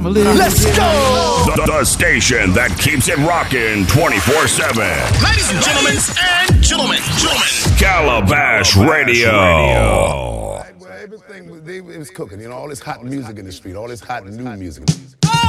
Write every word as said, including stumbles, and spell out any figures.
family. Let's go! The, the station that keeps it rocking twenty-four seven. Ladies and gentlemen, and gentlemen, gentlemen. Calabash Radio. Everything was, they, it was cooking, you know, all this hot music in the street, all this hot new music.